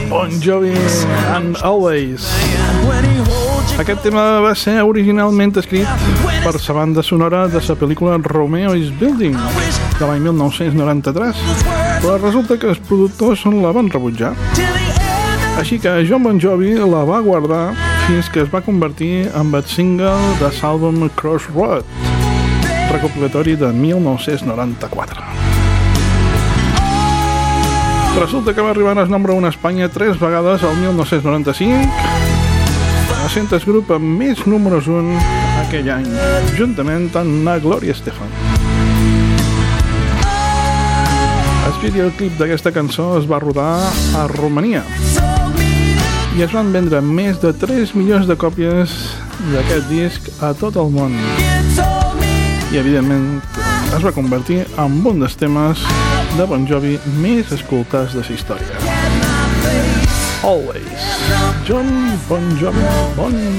Bon Jovi and Always. Aquest tema va ser originalment escrit per la banda sonora de la pel·lícula Romeo is Building de l'any 1993, però resulta que els productors la van rebutjar. Així que Jon Bon Jovi la va guardar fins que es va convertir en el single de l'àlbum Crossroad, recopilatori de 1994. Resulta que va arribar al nombre 1 a Espanya 3 vegades al 1995, sent el grup amb més números 1 aquell any, juntament amb la Gloria Estefan. El videoclip d'aquesta cançó es va rodar a Romania i es van vendre més de 3 milions de còpies d'aquest disc a tot el món. I, evidentment, es va convertir en un dels temes de Bon Jovi més escoltats de la història. Always. Jon Bon Jovi.